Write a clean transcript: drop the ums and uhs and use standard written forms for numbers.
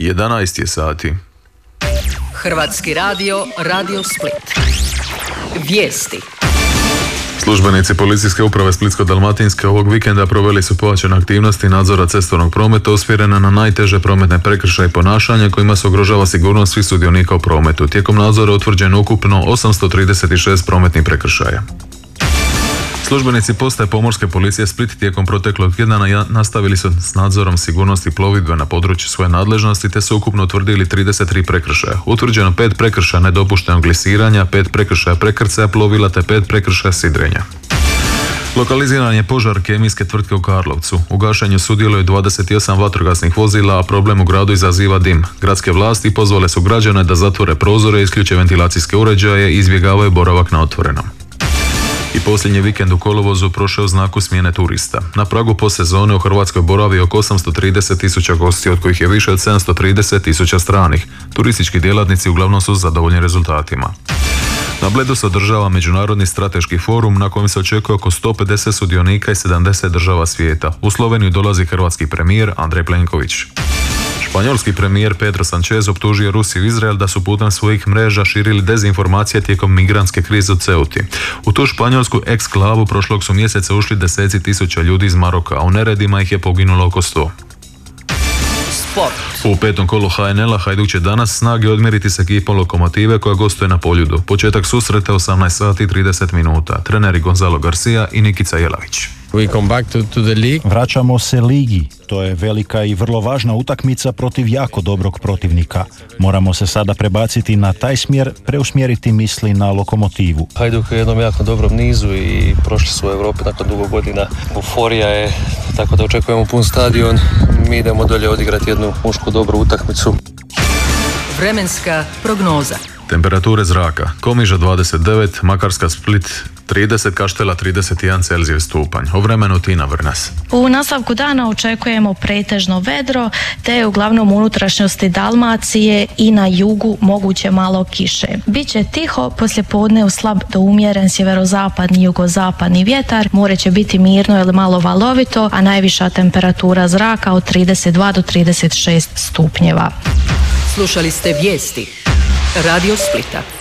11 je sati. Hrvatski radio, Radio Split. Vijesti. Službenici policijske uprave Splitsko-dalmatinske ovog vikenda proveli su pojačane aktivnosti nadzora cestovnog prometa usmjerena na najteže prometne prekršaje i ponašanja kojima se ugrožava sigurnost svih sudionika u prometu. Tijekom nadzora utvrđeno ukupno 836 prometnih prekršaja. Službenici postaje pomorske policije Split tijekom proteklog tjedana nastavili su s nadzorom sigurnosti plovidbe na području svoje nadležnosti te su ukupno utvrdili 33 prekršaja. Utvrđeno 5 prekršaja nedopuštenog glisiranja, 5 prekršaja prekrcaja plovila te 5 prekršaja sidrenja. Lokaliziran je požar kemijske tvrtke u Karlovcu. U gašenju sudjeluje 28 vatrogasnih vozila, a problem u gradu izaziva dim. Gradske vlasti pozvale su građane da zatvore prozore, isključe ventilacijske uređaje i izbjegavaju boravak na otvorenom. I posljednji vikend u kolovozu prošao u znaku smjene turista. Na pragu postsezone u Hrvatskoj boravi oko 830.000 gostiju, od kojih je više od 730.000 stranih. Turistički djelatnici uglavnom su zadovoljni rezultatima. Na Bledu se održava Međunarodni strateški forum na kojem se očekuje oko 150 sudionika iz 70 država svijeta. U Sloveniju dolazi hrvatski premijer Andrej Plenković. Španjolski premijer Pedro Sanchez optužio Rusiju i Izrael da su putem svojih mreža širili dezinformacije tijekom migrantske krize u Ceuti. U tu španjolsku eksklavu prošlog su mjeseca ušli deseci tisuća ljudi iz Maroka, a u neredima ih je poginulo oko 100. Sport. U petom kolu HNL-a Hajduk će danas snage odmjeriti s ekipom Lokomotive koja gostuje na Poljudu. Početak susreta 18 sati i 30 minuta. Treneri Gonzalo Garcia i Nikica Jelavić. We come back to the league. Vraćamo se ligi. To je velika i vrlo važna utakmica protiv jako dobrog protivnika. Moramo se sada prebaciti na taj smjer, preusmjeriti misli na Lokomotivu. Hajduk je u jednom jako dobrom nizu i prošli su u Europi nakon dugo godina. Euforija je, tako da očekujemo pun stadion. Mi idemo dolje odigrati jednu mušku dobru utakmicu. Vremenska prognoza. Temperature zraka. Komiža 29, Makarska Split 30, Kaštela 31 Celzijus stupanj. O vremenu Tina Vrnas. U nastavku dana očekujemo pretežno vedro, te uglavnom unutrašnjosti Dalmacije i na jugu moguće malo kiše. Biće tiho, poslijepodne u slab do umjeren sjeverozapadni i jugozapadni vjetar, more će biti mirno ili malo valovito, a najviša temperatura zraka od 32 do 36 stupnjeva. Slušali ste vijesti Radio Splita.